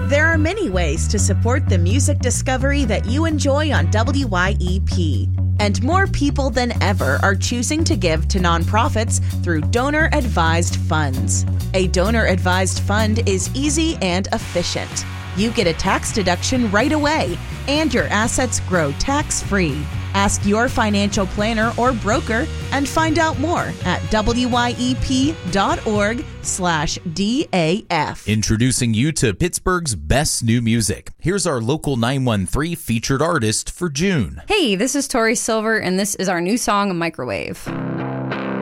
There are many ways to support the music discovery that you enjoy on WYEP. And more people than ever are choosing to give to nonprofits through donor-advised funds. A donor-advised fund is easy and efficient. You get a tax deduction right away, and your assets grow tax-free. Ask your financial planner or broker and find out more at wyep.org/DAF. Introducing you to Pittsburgh's best new music. Here's our local 913 featured artist for June. Hey, this is Tori Silver, and this is our new song, Microwave.